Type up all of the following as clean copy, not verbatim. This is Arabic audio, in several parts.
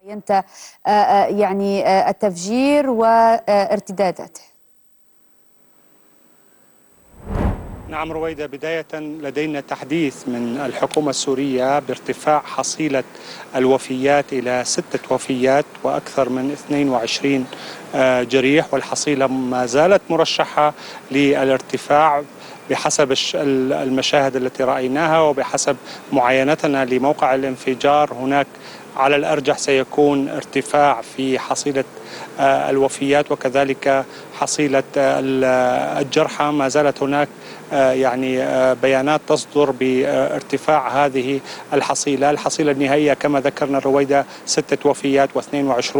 انت يعني التفجير وارتداداته. نعم رويدة، بداية لدينا تحديث من الحكومة السورية بارتفاع حصيلة الوفيات إلى 6 وفيات وأكثر من 22 جريح، والحصيلة ما زالت مرشحة للارتفاع بحسب المشاهد التي رأيناها وبحسب معاينتنا لموقع الانفجار. هناك على الأرجح سيكون ارتفاع في حصيلة الوفيات وكذلك حصيلة الجرحى. ما زالت هناك يعني بيانات تصدر بارتفاع هذه الحصيلة النهائية كما ذكرنا رويدة 6 وفيات و22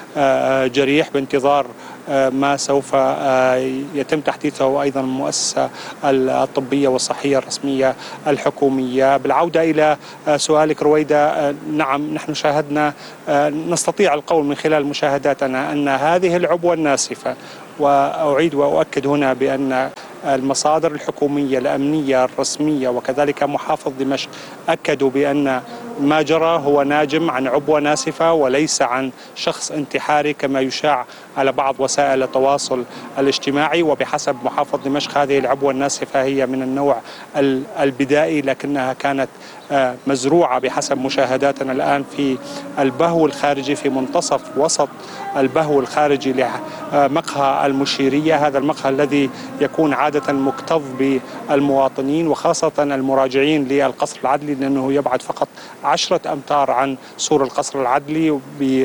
جريح، بانتظار ما سوف يتم تحديثه أيضا المؤسسة الطبية والصحية الرسمية الحكومية. بالعودة إلى سؤالك رويدة، نعم نحن شاهدنا، نستطيع القول من خلال مشاهداتنا أن هذه العبوة الناسفة، وأعيد وأؤكد هنا بأن المصادر الحكومية الأمنية الرسمية وكذلك محافظ دمشق أكدوا بأن ما جرى هو ناجم عن عبوة ناسفة وليس عن شخص انتحاري كما يشاع على بعض وسائل التواصل الاجتماعي. وبحسب محافظ دمشق هذه العبوة الناسفة هي من النوع البدائي، لكنها كانت مزروعة بحسب مشاهداتنا الآن في البهو الخارجي، في منتصف وسط البهو الخارجي لمقهى المشيرية. هذا المقهى الذي يكون عادة مكتظ بالمواطنين وخاصة المراجعين للقصر العدلي، لأنه يبعد فقط 10 أمتار عن سور القصر العدلي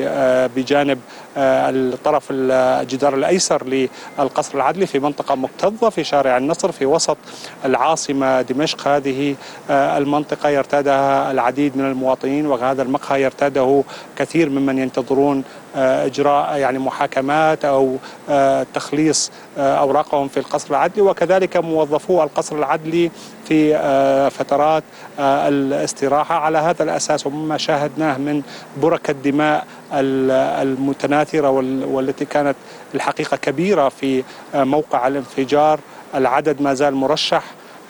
بجانب الطرف الجدار الأيسر للقصر العدلي، في منطقة مكتظة في شارع النصر في وسط العاصمة دمشق. هذه المنطقة يرتادها العديد من المواطنين، وهذا المقهى يرتاده كثير ممن ينتظرون إجراء يعني محاكمات أو تخليص أوراقهم في القصر العدلي، وكذلك موظفو القصر العدلي في فترات الاستراحة. على هذا الأساس ومما شاهدناه من بركة الدماء المتناثرة والتي كانت الحقيقة كبيرة في موقع الانفجار، العدد ما زال مرشح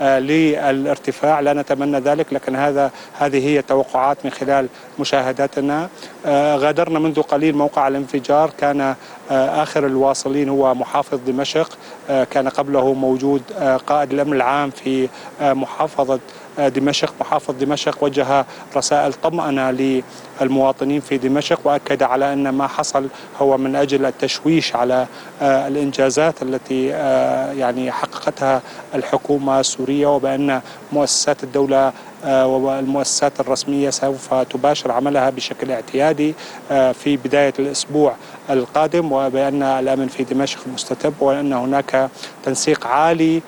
للارتفاع. لا نتمنى ذلك، لكن هذه هي التوقعات من خلال مشاهداتنا. غادرنا منذ قليل موقع الانفجار، كان آخر الواصلين هو محافظ دمشق، كان قبله موجود قائد الأمن العام في محافظة دمشق. محافظ دمشق وجه رسائل طمأنة للمواطنين في دمشق، وأكد على أن ما حصل هو من أجل التشويش على الإنجازات التي يعني حققتها الحكومة السورية، وبأن مؤسسات الدولة والمؤسسات الرسمية سوف تباشر عملها بشكل اعتيادي في بداية الأسبوع القادم، وبأن الأمن في دمشق مستتب، وأن هناك تنسيق عالي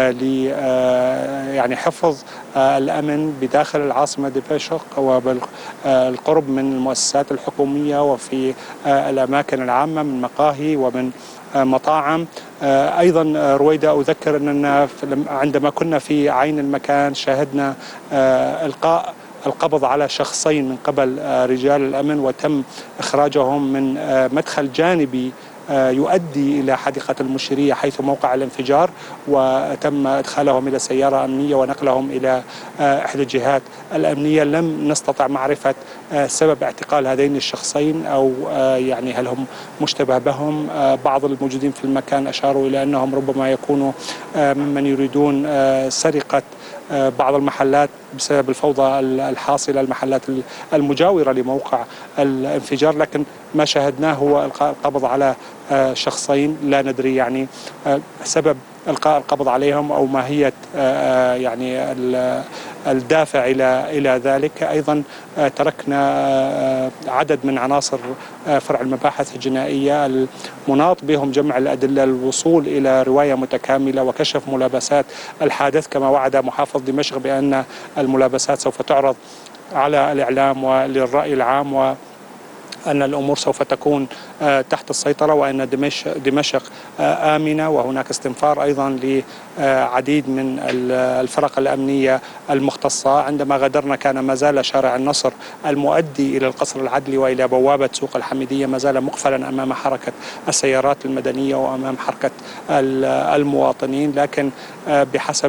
يعني حفظ الأمن بداخل العاصمة دمشق وبالقرب من المؤسسات الحكومية وفي الأماكن العامة من مقاهي ومن مطاعم. أيضا رويدة أذكر أننا عندما كنا في عين المكان شاهدنا إلقاء القبض على شخصين من قبل رجال الأمن، وتم إخراجهم من مدخل جانبي يؤدي إلى حديقة المشيرية حيث موقع الانفجار، وتم إدخالهم إلى سيارة أمنية ونقلهم إلى إحدى الجهات الأمنية. لم نستطع معرفة سبب اعتقال هذين الشخصين أو يعني هل هم مشتبه بهم. بعض الموجودين في المكان أشاروا إلى أنهم ربما يكونوا ممن يريدون سرقة بعض المحلات بسبب الفوضى الحاصلة، المحلات المجاورة لموقع الانفجار، لكن ما شاهدناه هو إلقاء القبض على شخصين. لا ندري يعني سبب إلقاء القبض عليهم أو ماهية يعني الدافع إلى ذلك. أيضا تركنا عدد من عناصر فرع المباحث الجنائية المناط بهم جمع الأدلة للوصول إلى رواية متكاملة وكشف ملابسات الحادث، كما وعد محافظ دمشق بأن الملابسات سوف تعرض على الإعلام وللرأي العام، وأن الأمور سوف تكون تحت السيطرة، وأن دمشق آمنة. وهناك استنفار أيضا لعديد من الفرق الأمنية المختصة. عندما غادرنا كان ما زال شارع النصر المؤدي إلى القصر العدلي وإلى بوابة سوق الحميدية ما زال مقفلا أمام حركة السيارات المدنية وأمام حركة المواطنين، لكن بحسب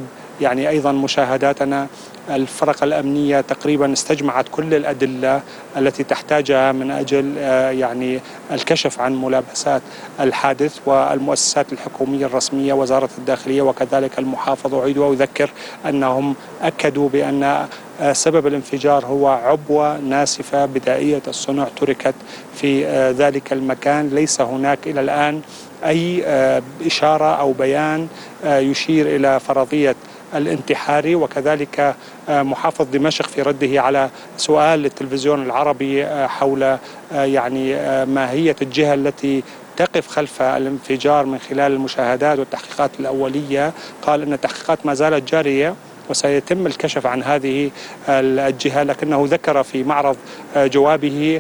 يعني أيضا مشاهداتنا الفرق الأمنية تقريبا استجمعت كل الأدلة التي تحتاجها من أجل يعني الكشف عن ملابسات الحادث، والمؤسسات الحكومية الرسمية وزارة الداخلية وكذلك المحافظ. أعيد وأذكر أنهم أكدوا بأن سبب الانفجار هو عبوة ناسفة بدائية الصنع تركت في ذلك المكان. ليس هناك إلى الآن أي إشارة أو بيان يشير إلى فرضية الانتحاري. وكذلك محافظ دمشق في رده على سؤال للتلفزيون العربي حول يعني ماهية الجهة التي تقف خلف الانفجار من خلال المشاهدات والتحقيقات الأولية، قال أن التحقيقات ما زالت جارية وسيتم الكشف عن هذه الجهة. لكنه ذكر في معرض جوابه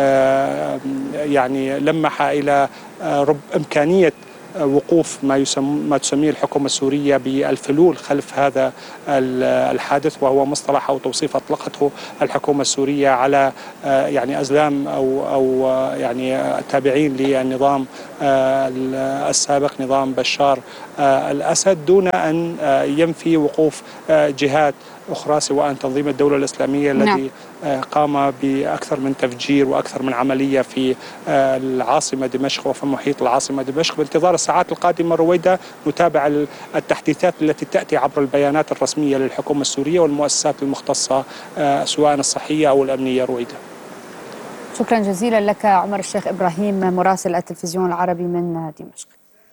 يعني لمح إلى إمكانية وقوف ما تسميه الحكومة السورية بالفلول خلف هذا الحادث، وهو مصطلح أو توصيف أطلقته الحكومة السورية على يعني أزلام أو يعني التابعين للنظام السابق نظام بشار الأسد، دون أن ينفي وقوف جهات أخرى سواء تنظيم الدولة الإسلامية الذي قام بأكثر من تفجير وأكثر من عملية في العاصمة دمشق وفي محيط العاصمة دمشق. بانتظار الساعات القادمة رويدة نتابع التحديثات التي تأتي عبر البيانات الرسمية للحكومة السورية والمؤسسات المختصة سواء الصحية أو الأمنية. رويدة، شكرا جزيلا لك عمر الشيخ إبراهيم مراسل التلفزيون العربي من دمشق.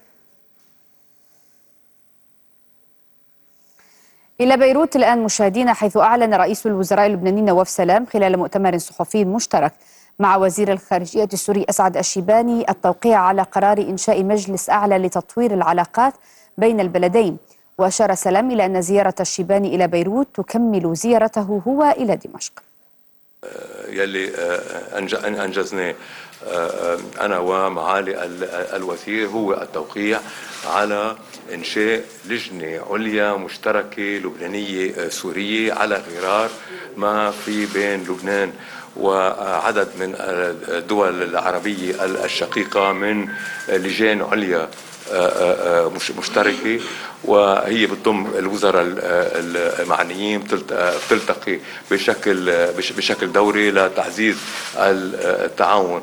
إلى بيروت الآن مشاهدينا، حيث أعلن رئيس الوزراء اللبناني نواف سلام خلال مؤتمر صحفي مشترك مع وزير الخارجية السوري أسعد الشيباني التوقيع على قرار إنشاء مجلس أعلى لتطوير العلاقات بين البلدين. وأشار سلام إلى أن زيارة الشيباني إلى بيروت تكمل زيارته هو إلى دمشق. يلي أنجزناه أنا ومعالي الوزير هو التوقيع على إنشاء لجنة عليا مشتركة لبنانية سورية على غرار ما في بين لبنان وعدد من الدول العربية الشقيقة من لجان عليا مشتركة، وهي بتضم الوزراء المعنيين بتلتقي بشكل دوري لتعزيز التعاون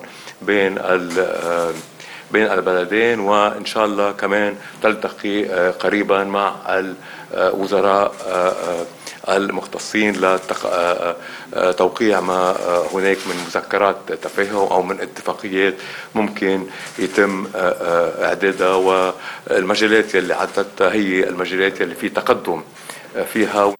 بين البلدين، وإن شاء الله كمان تلتقي قريبا مع الوزراء المختصين لتوقيع ما هناك من مذكرات تفاهم أو من اتفاقيات ممكن يتم إعدادها، والمجالات يلي عدتها هي المجالات يلي في تقدم فيها.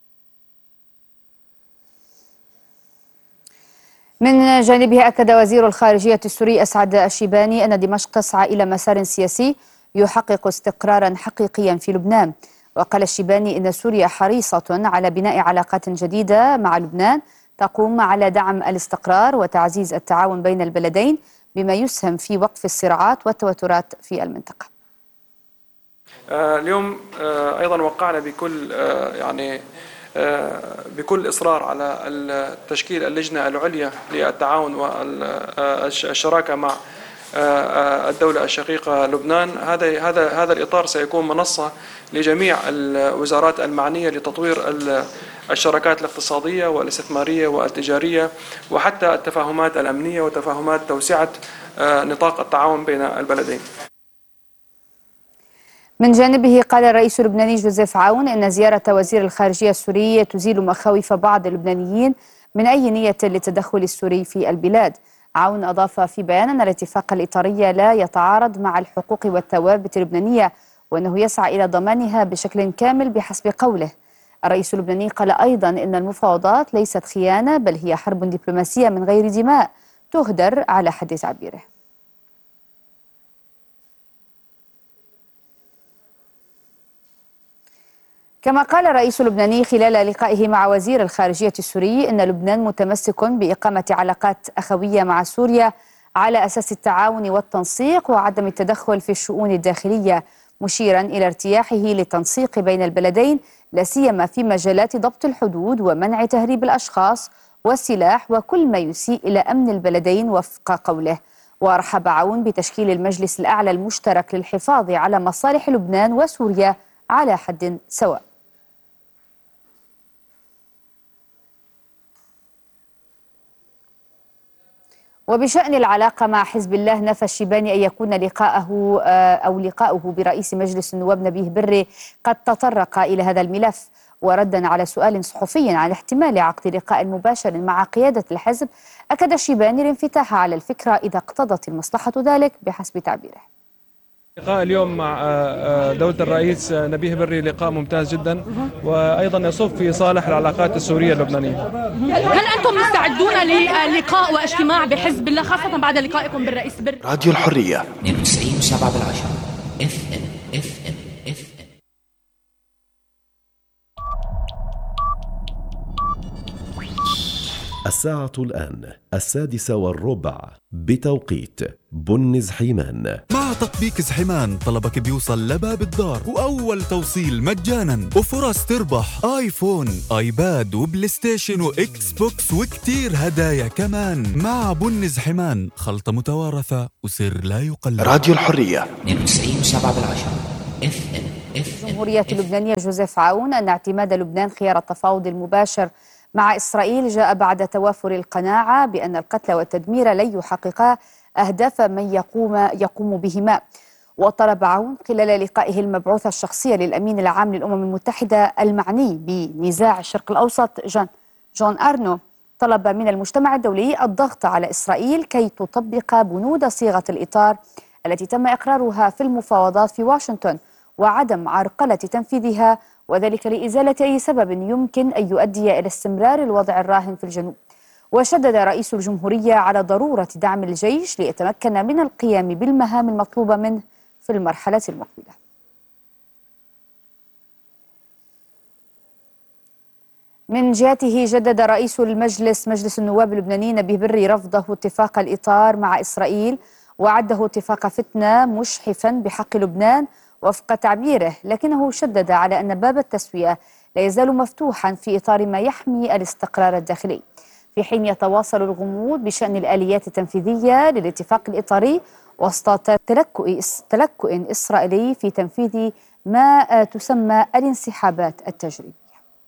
من جانبه أكد وزير الخارجية السوري أسعد الشيباني أن دمشق تسعى إلى مسار سياسي يحقق استقرارا حقيقيا في لبنان. وقال الشيباني إن سوريا حريصة على بناء علاقات جديدة مع لبنان تقوم على دعم الاستقرار وتعزيز التعاون بين البلدين بما يسهم في وقف الصراعات والتوترات في المنطقة. اليوم أيضا وقعنا بكل إصرار على تشكيل اللجنة العليا للتعاون والشراكة مع الدولة الشقيقة لبنان. هذا الإطار سيكون منصة لجميع الوزارات المعنية لتطوير الشراكات الاقتصادية والاستثمارية والتجارية وحتى التفاهمات الأمنية وتفاهمات توسعة نطاق التعاون بين البلدين. من جانبه قال الرئيس اللبناني جوزيف عون إن زيارة وزير الخارجية السوري تزيل مخاوف بعض اللبنانيين من أي نية للتدخل السوري في البلاد. عون أضاف في بيان أن الاتفاق الإطاري لا يتعارض مع الحقوق والثوابت اللبنانية وأنه يسعى إلى ضمانها بشكل كامل بحسب قوله. الرئيس اللبناني قال أيضا إن المفاوضات ليست خيانة بل هي حرب دبلوماسية من غير دماء تهدر على حد تعبيره. كما قال الرئيس اللبناني خلال لقائه مع وزير الخارجية السوري إن لبنان متمسك بإقامة علاقات أخوية مع سوريا على أساس التعاون والتنسيق وعدم التدخل في الشؤون الداخلية، مشيرا إلى ارتياحه للتنسيق بين البلدين لا سيما في مجالات ضبط الحدود ومنع تهريب الأشخاص والسلاح وكل ما يسيء إلى أمن البلدين وفق قوله. ورحب عون بتشكيل المجلس الأعلى المشترك للحفاظ على مصالح لبنان وسوريا على حد سواء. وبشأن العلاقة مع حزب الله، نفى الشيباني أن يكون لقاؤه برئيس مجلس النواب نبيه بري قد تطرق إلى هذا الملف. وردا على سؤال صحفي عن احتمال عقد لقاء مباشر مع قيادة الحزب، أكد الشيباني الانفتاح على الفكرة إذا اقتضت المصلحة ذلك بحسب تعبيره. لقاء اليوم مع دولة الرئيس نبيه بري لقاء ممتاز جدا، وأيضا يصب في صالح العلاقات السورية اللبنانية. هل أنتم مستعدون للقاء واجتماع بحزب الله خاصة بعد لقائكم بالرئيس بري؟ راديو الحرية 92.7 FM. الساعة الآن 6:15 بتوقيت بن زحيمان. مع تطبيق زحيمان طلبك بيوصل لباب الدار، وأول توصيل مجانا، وفرص تربح آيفون، آيباد، وبلاي ستيشن، وإكس بوكس، وكتير هدايا كمان. مع بن زحيمان، خلطة متوارثة وسر لا يقلد. راديو الحرية 92.7 FM. الجمهورية اللبنانية جوزيف عون أن اعتماد لبنان خيار التفاوض المباشر مع إسرائيل جاء بعد توافر القناعة بأن القتل والتدمير لن يحققا أهداف من يقوم بهما. وطلب عون خلال لقائه المبعوث الشخصي للأمين العام للأمم المتحدة المعني بنزاع الشرق الأوسط جون أرنو، طلب من المجتمع الدولي الضغط على إسرائيل كي تطبق بنود صيغة الإطار التي تم إقرارها في المفاوضات في واشنطن، وعدم عرقلة تنفيذها، وذلك لإزالة أي سبب يمكن أن يؤدي إلى استمرار الوضع الراهن في الجنوب. وشدد رئيس الجمهورية على ضرورة دعم الجيش ليتمكن من القيام بالمهام المطلوبة منه في المرحلة المقبلة. من جهته جدد رئيس مجلس النواب اللبناني نبيه بري رفضه اتفاق الإطار مع إسرائيل، وعده اتفاق فتنة مشحفا بحق لبنان وفق تعبيره، لكنه شدد على أن باب التسوية لا يزال مفتوحا في إطار ما يحمي الاستقرار الداخلي، في حين يتواصل الغموض بشأن الآليات التنفيذية للاتفاق الإطاري وسط تلكؤ إسرائيلي في تنفيذ ما تسمى الانسحابات التجريبية.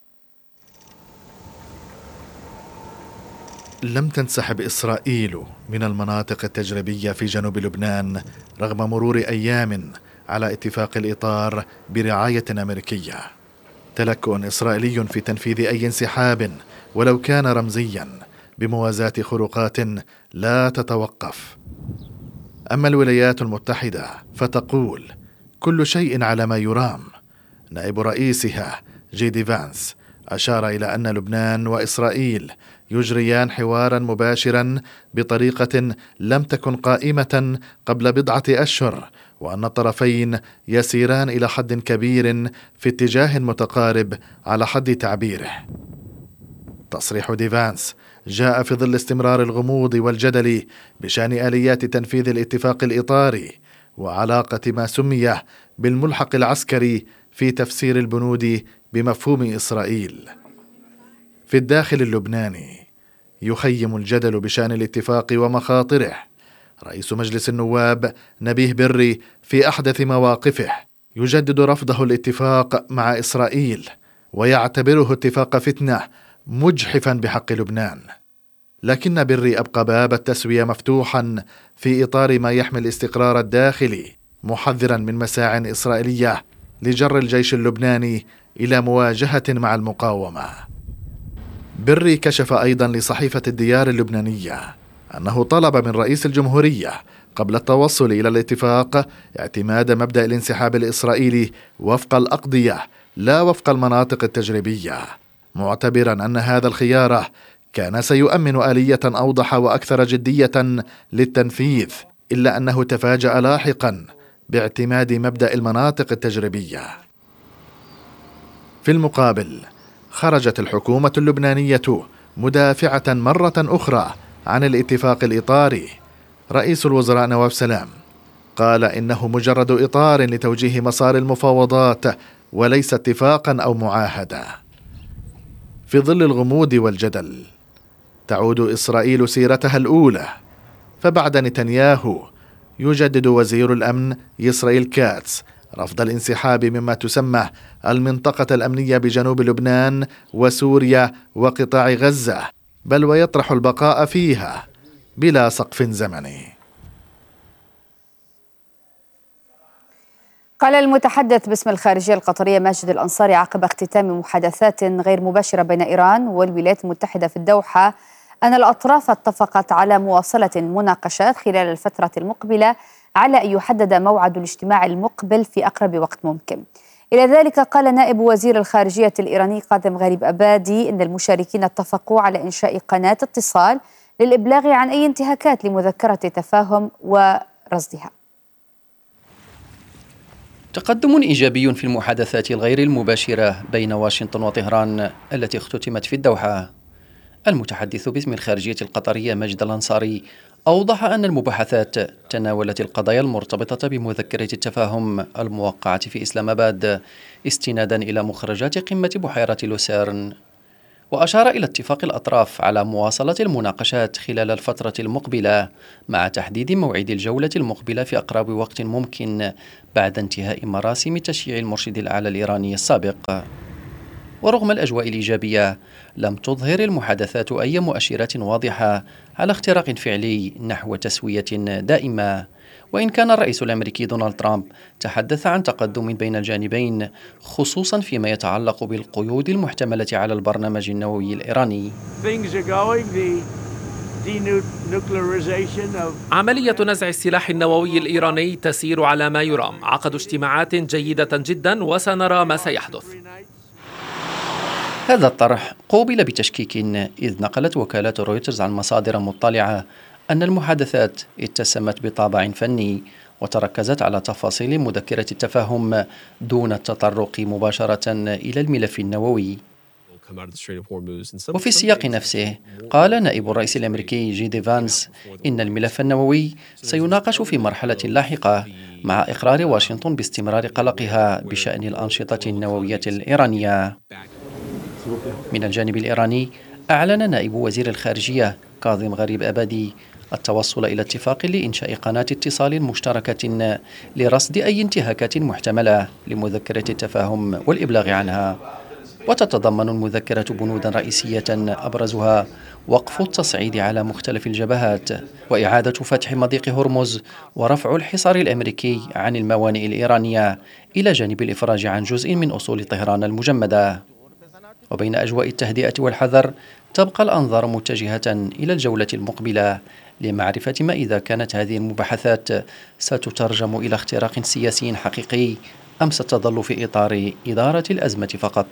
لم تنسحب إسرائيل من المناطق التجريبية في جنوب لبنان رغم مرور أيام على اتفاق الإطار برعاية أمريكية. تلكؤ إسرائيلي في تنفيذ أي انسحاب ولو كان رمزيا بموازاة خروقات لا تتوقف. أما الولايات المتحدة فتقول كل شيء على ما يرام. نائب رئيسها جيدي فانس أشار إلى أن لبنان وإسرائيل يجريان حوارا مباشرا بطريقة لم تكن قائمة قبل بضعة أشهر، وأن الطرفين يسيران إلى حد كبير في اتجاه متقارب على حد تعبيره. تصريح ديفانس جاء في ظل استمرار الغموض والجدل بشأن آليات تنفيذ الاتفاق الإطاري وعلاقة ما سمي بالملحق العسكري في تفسير البنود بمفهوم إسرائيل. في الداخل اللبناني يخيم الجدل بشأن الاتفاق ومخاطره. رئيس مجلس النواب نبيه بري في أحدث مواقفه يجدد رفضه الاتفاق مع إسرائيل ويعتبره اتفاق فتنة مجحفا بحق لبنان، لكن بري أبقى باب التسوية مفتوحا في إطار ما يحمي الاستقرار الداخلي، محذرا من مساع إسرائيلية لجر الجيش اللبناني إلى مواجهة مع المقاومة. بري كشف أيضا لصحيفة الديار اللبنانية أنه طلب من رئيس الجمهورية قبل التوصل إلى الاتفاق اعتماد مبدأ الانسحاب الإسرائيلي وفق الأقضية لا وفق المناطق التجريبية، معتبرا أن هذا الخيار كان سيؤمن آلية أوضح وأكثر جدية للتنفيذ، إلا أنه تفاجأ لاحقا باعتماد مبدأ المناطق التجريبية. في المقابل خرجت الحكومة اللبنانية مدافعة مرة أخرى عن الاتفاق الإطاري. رئيس الوزراء نواف سلام قال إنه مجرد إطار لتوجيه مسار المفاوضات وليس اتفاقا أو معاهدة. في ظل الغموض والجدل تعود إسرائيل سيرتها الأولى، فبعد نتنياهو يجدد وزير الأمن إسرائيل كاتس رفض الانسحاب مما تسمى المنطقة الأمنية بجنوب لبنان وسوريا وقطاع غزة، بل ويطرح البقاء فيها بلا سقف زمني. قال المتحدث باسم الخارجية القطرية ماجد الأنصاري عقب اختتام محادثات غير مباشرة بين إيران والولايات المتحدة في الدوحة أن الأطراف اتفقت على مواصلة المناقشات خلال الفترة المقبلة على أن يحدد موعد الاجتماع المقبل في أقرب وقت ممكن. إلى ذلك قال نائب وزير الخارجية الإيراني كاظم غريب أبادي إن المشاركين اتفقوا على إنشاء قناة اتصال للإبلاغ عن أي انتهاكات لمذكرة تفاهم ورصدها. تقدم إيجابي في المحادثات الغير المباشرة بين واشنطن وطهران التي اختتمت في الدوحة. المتحدث باسم الخارجية القطرية ماجد الأنصاري أوضح أن المباحثات تناولت القضايا المرتبطة بمذكرة التفاهم الموقعة في إسلام آباد استنادا إلى مخرجات قمة بحيرة لوسيرن، وأشار إلى اتفاق الأطراف على مواصلة المناقشات خلال الفترة المقبلة مع تحديد موعد الجولة المقبلة في أقرب وقت ممكن بعد انتهاء مراسم تشييع المرشد الأعلى الإيراني السابق. ورغم الأجواء الإيجابية لم تظهر المحادثات أي مؤشرات واضحة على اختراق فعلي نحو تسوية دائمة، وإن كان الرئيس الأمريكي دونالد ترامب تحدث عن تقدم بين الجانبين خصوصا فيما يتعلق بالقيود المحتملة على البرنامج النووي الإيراني. عملية نزع السلاح النووي الإيراني تسير على ما يرام، عقدوا اجتماعات جيدة جدا وسنرى ما سيحدث. هذا الطرح قوبل بتشكيك إذ نقلت وكالة رويترز عن مصادر مطلعة أن المحادثات اتسمت بطابع فني وتركزت على تفاصيل مذكرة التفاهم دون التطرق مباشرة إلى الملف النووي. وفي السياق نفسه قال نائب الرئيس الأمريكي جي دي فانس إن الملف النووي سيناقش في مرحلة لاحقة مع إقرار واشنطن باستمرار قلقها بشأن الأنشطة النووية الإيرانية. من الجانب الإيراني أعلن نائب وزير الخارجية كاظم غريب أبادي التوصل إلى اتفاق لإنشاء قناة اتصال مشتركة لرصد أي انتهاكات محتملة لمذكرة التفاهم والإبلاغ عنها. وتتضمن المذكرة بنودا رئيسية أبرزها وقف التصعيد على مختلف الجبهات وإعادة فتح مضيق هرمز ورفع الحصار الأمريكي عن الموانئ الإيرانية إلى جانب الإفراج عن جزء من أصول طهران المجمدة. وبين أجواء التهدئة والحذر تبقى الأنظار متجهة إلى الجولة المقبلة لمعرفة ما إذا كانت هذه المباحثات ستترجم إلى اختراق سياسي حقيقي أم ستظل في إطار إدارة الأزمة فقط.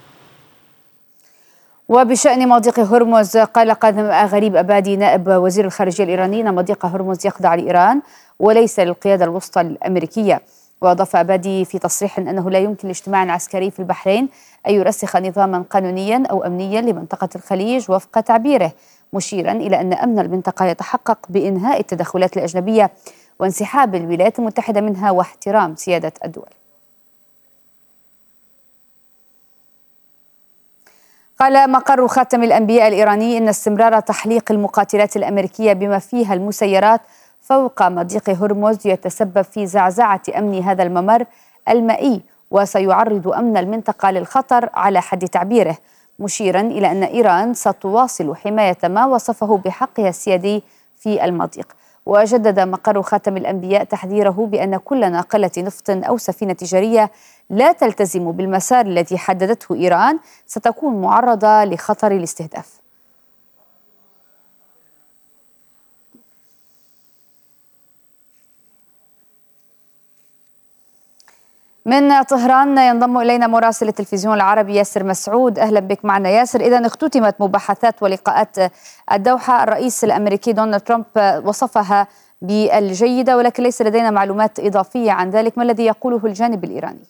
وبشأن مضيق هرمز قال كاظم غريب أبادي نائب وزير الخارجية الإيراني أن مضيق هرمز يخضع لإيران وليس للقيادة الوسطى الأمريكية. وأضاف أبادي في تصريح أنه لا يمكن لاجتماع عسكري في البحرين أن يرسخ نظاما قانونيا أو أمنيا لمنطقة الخليج وفق تعبيره، مشيرا إلى أن أمن المنطقة يتحقق بإنهاء التدخلات الأجنبية وانسحاب الولايات المتحدة منها واحترام سيادة الدول. قال مقر خاتم الأنبياء الإيراني إن استمرار تحليق المقاتلات الأمريكية بما فيها المسيرات فوق مضيق هرمز يتسبب في زعزعة أمن هذا الممر المائي وسيعرض أمن المنطقة للخطر على حد تعبيره، مشيرا إلى أن إيران ستواصل حماية ما وصفه بحقها السيادي في المضيق. وجدد مقر خاتم الأنبياء تحذيره بأن كل ناقلة نفط أو سفينة تجارية لا تلتزم بالمسار الذي حددته إيران ستكون معرضة لخطر الاستهداف. من طهران ينضم إلينا مراسل التلفزيون العربي ياسر مسعود. أهلا بك معنا ياسر. إذا اختتمت مباحثات ولقاءات الدوحة، الرئيس الأمريكي دونالد ترامب وصفها بالجيدة ولكن ليس لدينا معلومات إضافية عن ذلك، ما الذي يقوله الجانب الإيراني؟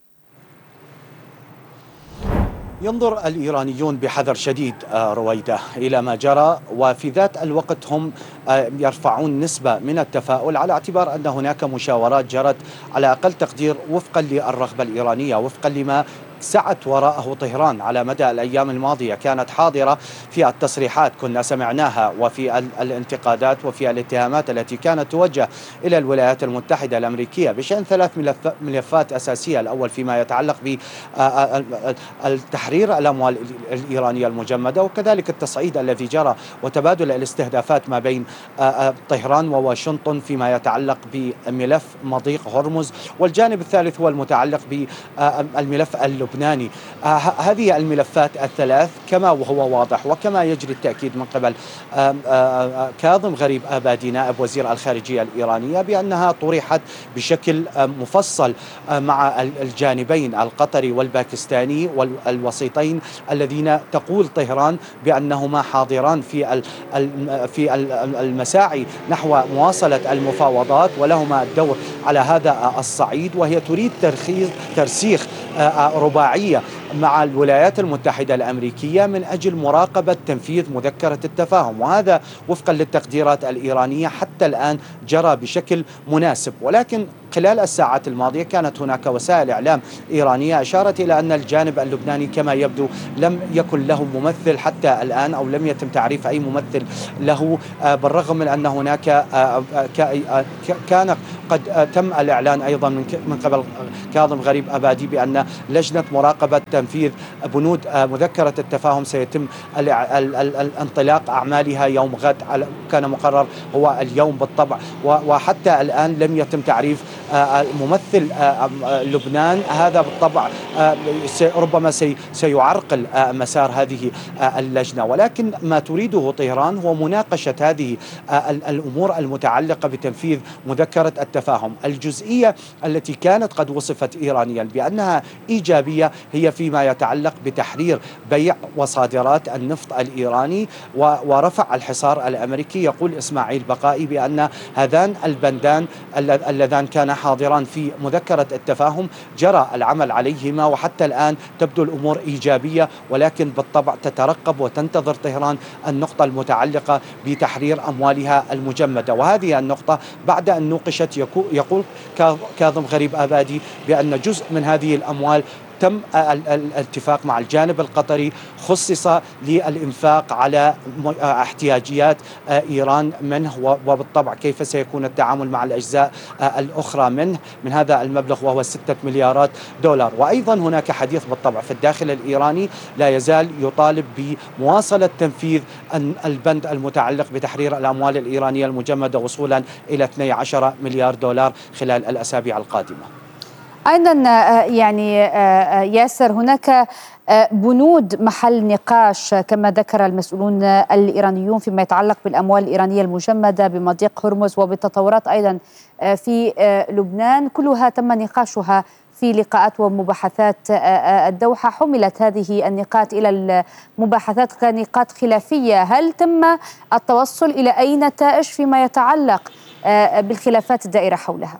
ينظر الإيرانيون بحذر شديد رويدة إلى ما جرى، وفي ذات الوقت هم يرفعون نسبة من التفاؤل على اعتبار أن هناك مشاورات جرت على أقل تقدير وفقا للرغبة الإيرانية، وفقا لما سعت وراءه طهران على مدى الأيام الماضية، كانت حاضرة في التصريحات كنا سمعناها وفي الانتقادات وفي الاتهامات التي كانت توجه إلى الولايات المتحدة الأمريكية بشأن 3 ملفات أساسية. الأول فيما يتعلق بالتحرير الأموال الإيرانية المجمدة، وكذلك التصعيد الذي جرى وتبادل الاستهدافات ما بين طهران وواشنطن فيما يتعلق بملف مضيق هرمز، والجانب الثالث هو المتعلق بالملف اللبناني. هذه الملفات الثلاث كما وهو واضح وكما يجري التأكيد من قبل كاظم غريب آبادي نائب وزير الخارجية الإيرانية بأنها طرحت بشكل مفصل مع الجانبين القطري والباكستاني والوسيطين الذين تقول طهران بأنهما حاضران في المساعي نحو مواصلة المفاوضات ولهما الدور على هذا الصعيد، وهي تريد ترسيخ رباعية مع الولايات المتحدة الأمريكية من أجل مراقبة تنفيذ مذكرة التفاهم، وهذا وفقا للتقديرات الإيرانية حتى الآن جرى بشكل مناسب. ولكن خلال الساعات الماضية كانت هناك وسائل إعلام إيرانية أشارت إلى أن الجانب اللبناني كما يبدو لم يكن له ممثل حتى الآن، أو لم يتم تعريف أي ممثل له، بالرغم من أن هناك كان قد تم الإعلان أيضا من قبل كاظم غريب آبادي بأن لجنة مراقبة تنفيذ بنود مذكرة التفاهم سيتم الانطلاق أعمالها يوم غد، كان مقرر هو اليوم بالطبع، وحتى الآن لم يتم تعريف ممثل لبنان. هذا بالطبع ربما سيعرقل مسار هذه اللجنة، ولكن ما تريده طهران هو مناقشة هذه الأمور المتعلقة بتنفيذ مذكرة التفاهم. الجزئية التي كانت قد وصفت إيرانيا بأنها إيجابية هي فيما يتعلق بتحرير بيع وصادرات النفط الإيراني ورفع الحصار الأمريكي. يقول إسماعيل بقائي بأن هذان البندان اللذان كانا حاضران في مذكرة التفاهم جرى العمل عليهما، وحتى الآن تبدو الأمور إيجابية، ولكن بالطبع تترقب وتنتظر طهران النقطة المتعلقة بتحرير أموالها المجمدة. وهذه النقطة بعد أن نوقشت يقول كاظم غريب آبادي بأن جزء من هذه الأموال تم الاتفاق مع الجانب القطري خصص للإنفاق على احتياجيات إيران منه، وبالطبع كيف سيكون التعامل مع الأجزاء الأخرى من هذا المبلغ وهو 6 مليارات دولار. وأيضا هناك حديث بالطبع في الداخل الإيراني لا يزال يطالب بمواصلة تنفيذ البند المتعلق بتحرير الأموال الإيرانية المجمدة وصولا إلى 12 مليار دولار خلال الأسابيع القادمة. أيضا يعني ياسر هناك بنود محل نقاش كما ذكر المسؤولون الإيرانيون فيما يتعلق بالأموال الإيرانية المجمدة بمضيق هرمز وبالتطورات أيضا في لبنان، كلها تم نقاشها في لقاءات ومباحثات الدوحة. حملت هذه النقاط إلى المباحثات كنقاط خلافية، هل تم التوصل إلى أي نتائج فيما يتعلق بالخلافات الدائرة حولها؟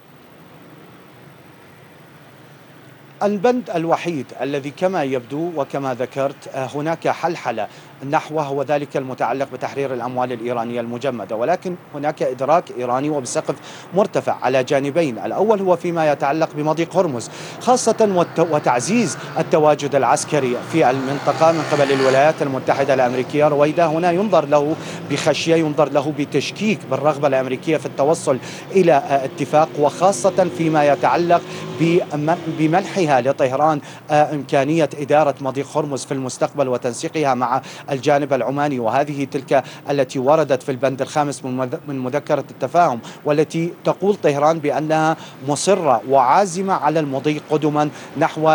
البند الوحيد الذي كما يبدو وكما ذكرت هناك حلحلة نحوه هو ذلك المتعلق بتحرير الأموال الإيرانية المجمدة، ولكن هناك إدراك إيراني وبسقف مرتفع على جانبين. الأول هو فيما يتعلق بمضيق هرمز، خاصة وتعزيز التواجد العسكري في المنطقة من قبل الولايات المتحدة الأمريكية. رويدا هنا ينظر له بخشية، ينظر له بتشكيك بالرغبة الأمريكية في التوصل إلى اتفاق، وخاصة فيما يتعلق بمنحها لطهران إمكانية إدارة مضيق هرمز في المستقبل وتنسيقها مع الجانب العماني، وهذه تلك التي وردت في البند الخامس من مذكرة التفاهم، والتي تقول طهران بأنها مصرة وعازمة على المضي قدما نحو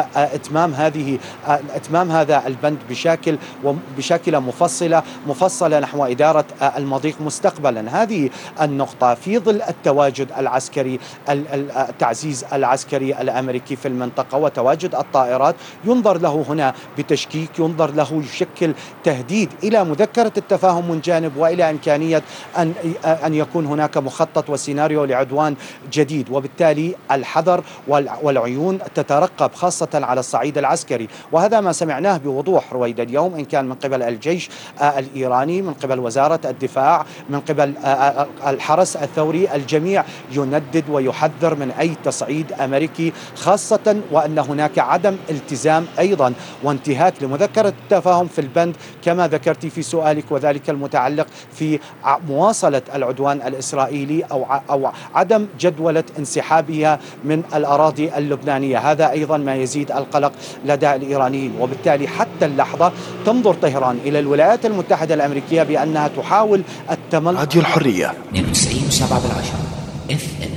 إتمام هذا البند بشكل مفصلة نحو إدارة المضيق مستقبلا. هذه النقطة في ظل التواجد العسكري، التعزيز العسكري الأمريكي في المنطقة وتواجد الطائرات، ينظر له هنا بتشكيك، ينظر له يشكل تهديد التهديد إلى مذكرة التفاهم من جانب وإلى إمكانية أن يكون هناك مخطط وسيناريو لعدوان جديد، وبالتالي الحذر والعيون تترقب خاصة على الصعيد العسكري. وهذا ما سمعناه بوضوح رويدا اليوم، إن كان من قبل الجيش الإيراني، من قبل وزارة الدفاع، من قبل الحرس الثوري، الجميع يندد ويحذر من أي تصعيد أمريكي، خاصة وأن هناك عدم التزام أيضا وانتهاك لمذكرة التفاهم في البند كما ذكرت في سؤالك، وذلك المتعلق في مواصلة العدوان الإسرائيلي أو عدم جدولة انسحابها من الأراضي اللبنانية. هذا أيضا ما يزيد القلق لدى الإيرانيين، وبالتالي حتى اللحظة تنظر طهران إلى الولايات المتحدة الأمريكية بأنها تحاول التملك. راديو الحرية 92.7 FM